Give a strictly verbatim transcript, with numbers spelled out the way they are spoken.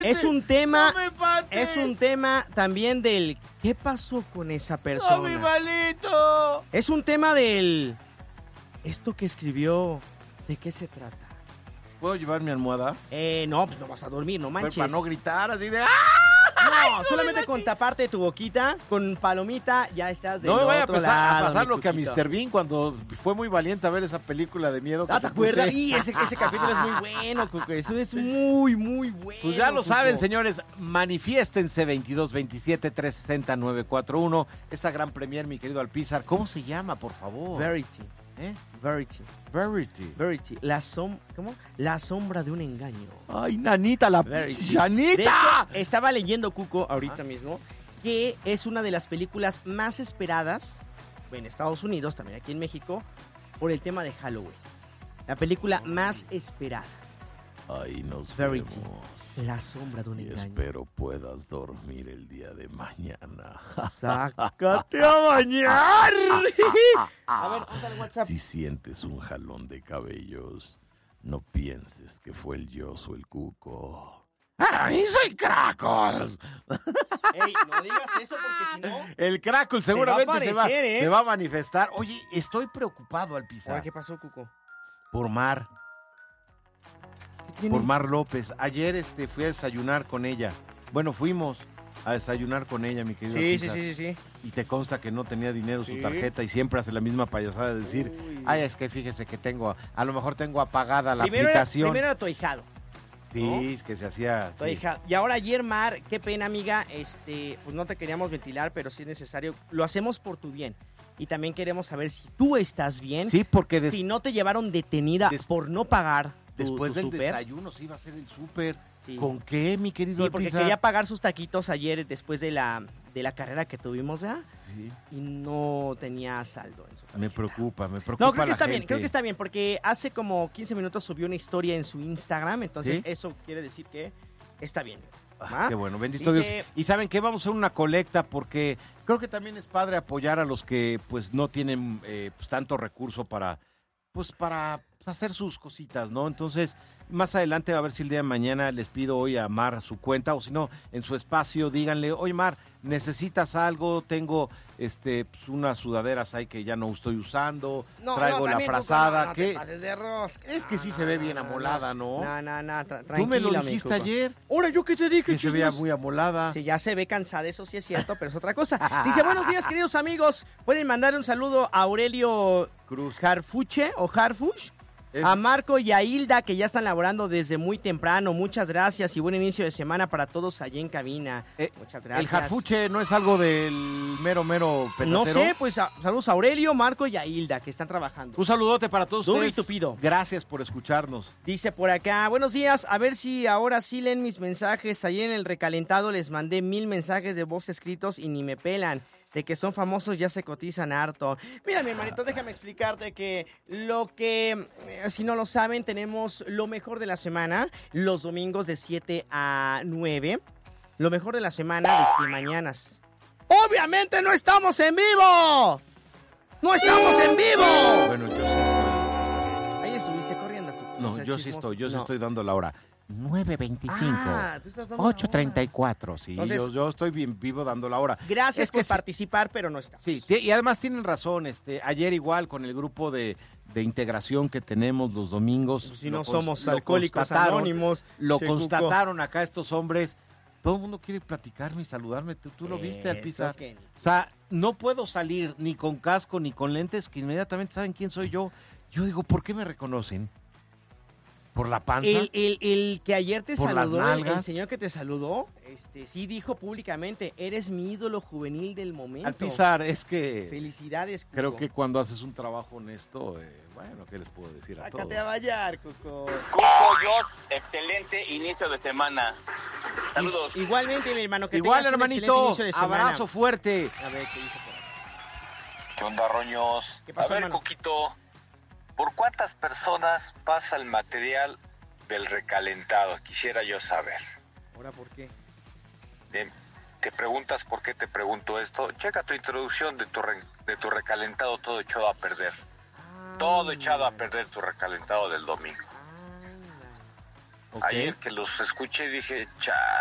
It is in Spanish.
Es un tema, ¡No me espantes! es un tema también del ¿qué pasó con esa persona? ¡No, mi malito! Es un tema del esto que escribió, ¿de qué se trata? ¿Puedo llevar mi almohada? Eh, no, pues no vas a dormir, no manches. Para no gritar así de... ¡Ah! No, solamente con taparte tu boquita, con palomita, ya estás del No me vaya a, otro pasar, a lado, pasar mi lo que a Cuquito. míster Bean cuando fue muy valiente a ver esa película de miedo. que Ah, ¿te te puse. acuerdas? Y ese, ese capítulo es muy bueno, Cuco. Eso es muy, muy bueno. Pues ya lo Cuco. saben, señores. Manifiéstense veintidós veintisiete trescientos sesenta nueve cuatro uno. Esta gran premier, mi querido Alpizar. ¿Cómo se llama, por favor? Verity. ¿Eh? Verity. Verity. Verity. La som ¿Cómo? La sombra de un engaño. Ay, nanita, la... Verity. ¡Nanita! De hecho, estaba leyendo, Cuco, ahorita mismo, que es una de las películas más esperadas en Estados Unidos, también aquí en México, por el tema de Halloween. La película más esperada. Ahí nos Verity. vemos. La sombra de un Y engaño. espero puedas dormir el día de mañana. ¡Sácate a bañar! A ver, ándale, WhatsApp. Si sientes un jalón de cabellos, no pienses que fue el yo o el Cuco. ¡Ay, soy Crackles! Ey, no digas eso porque si no... El Crackle seguramente se va, aparecer, ¿eh? se va a manifestar. Oye, estoy preocupado, Alpizar. Oye, ¿qué pasó, Cuco? Por Mar, ¿Qué tiene? por Mar López. Ayer este, fui a desayunar con ella. Bueno, fuimos a desayunar con ella, mi querido Sí, sí, Alpizar. sí, sí, sí. Y te consta que no tenía dinero Sí. su tarjeta y siempre hace la misma payasada de decir, Uy. ay, es que fíjese que tengo, a lo mejor tengo apagada la Primero era, aplicación. primero era tu ahijado. Sí, es que se hacía... Tu sí. ahijado. Y ahora ayer, Mar, qué pena, amiga, este, pues no te queríamos ventilar, pero sí es necesario. Lo hacemos por tu bien. Y también queremos saber si tú estás bien. Sí, porque des- Si no te llevaron detenida des- por no pagar tu, después tu del súper. desayuno se iba a hacer el súper. Sí. ¿Con qué, mi querido Sí, porque Alpizar? quería pagar sus taquitos ayer después de la, de la carrera que tuvimos, ¿verdad? Sí. Y no tenía saldo en su Me tarjeta. preocupa, me preocupa No, creo que la está bien, gente. creo que está bien, porque hace como quince minutos subió una historia en su Instagram, entonces ¿Sí? eso quiere decir que está bien. Ah, ¿va? qué bueno, bendito Dice- Dios. Y ¿saben qué? Vamos a hacer una colecta porque creo que también es padre apoyar a los que pues no tienen eh, pues, tanto recurso para pues para pues, hacer sus cositas, ¿no? Entonces, más adelante a ver si el día de mañana les pido hoy a Mar su cuenta o si no, en su espacio díganle, oye Mar, ¿necesitas algo? Tengo este pues, unas sudaderas ahí que ya no estoy usando, No, traigo no, la también, Cuco, frazada, no, no te ¿qué? pases de rosca. Es que sí se ve bien amolada, ¿no? No, no, no, tra- Tú me lo tranquila, mi dijiste Cuco. ayer, Ahora, ¿yo qué te dije, que se veía chismoso? muy amolada. Sí, ya se ve cansada, eso sí es cierto, pero es otra cosa. Dice, buenos días, queridos amigos. Pueden mandar un saludo a Aurelio Cruz. Harfuche o Harfush, Es- a Marco y a Hilda, que ya están laborando desde muy temprano. Muchas gracias y buen inicio de semana para todos allí en cabina. Eh, Muchas El gracias. jarfuche no es algo del mero, mero petatero. No sé, pues a- saludos a Aurelio, Marco y a Hilda, que están trabajando. Un saludote para todos Duro y ustedes. tupido. Gracias por escucharnos. Dice por acá, buenos días, a ver si ahora sí leen mis mensajes. Ayer en el recalentado les mandé mil mensajes de voz escritos y ni me pelan. De que son famosos ya se cotizan harto. Mira, mi hermanito, déjame explicarte que lo que, eh, si no lo saben, tenemos lo mejor de la semana, los domingos de siete a nueve. Lo mejor de la semana de que mañanas. ¡Obviamente no estamos en vivo! ¡No estamos en vivo! Bueno, yo sí estoy. Ahí estuviste corriendo. Cuco, No, seas yo sí chismoso. estoy, yo sí No. estoy dando la hora. nueve veinticinco. Ah, tú estás dando la ocho treinta y cuatro. Sí, Entonces- yo, yo estoy bien vivo dando la hora. Gracias Es que por sí. participar, pero no estamos. Sí, ti- y además tienen razón. Este, ayer igual con el grupo de, de integración que tenemos los domingos. Pues si lo no cons- somos lo alcohólicos constataron, anónimos. Lo che, Cuco. constataron acá estos hombres. Todo el mundo quiere platicarme y saludarme. ¿Tú, tú lo viste al Eso pisar? que- O sea, no puedo salir ni con casco ni con lentes que inmediatamente saben quién soy yo. Yo digo, ¿por qué me reconocen? ¿Por la panza? El, el, el que ayer te ¿Por las saludó, el, el nalgas? señor que te saludó, este, sí dijo públicamente, eres mi ídolo juvenil del momento. Al pisar, es que Felicidades, Cuco. creo que cuando haces un trabajo honesto, eh, bueno, ¿qué les puedo decir a todos? Sácate a bailar, Cuco. Cuco Jos, excelente inicio de semana. Saludos. Igualmente, mi hermano, que Igual, tengas un excelente hermanito, inicio de semana. abrazo fuerte. A ver, ¿qué dice por ahí? ¿Qué onda, Roños? ¿Qué pasó, A ver, hermano? Coquito, ¿por cuántas personas pasa el material del recalentado? Quisiera yo saber. ¿Ahora por qué? Eh, ¿Te preguntas por qué te pregunto esto? Checa tu introducción de tu, re- de tu recalentado, todo echado a perder. Todo echado a perder tu recalentado del domingo. Ok. Ayer que los escuché dije, cha.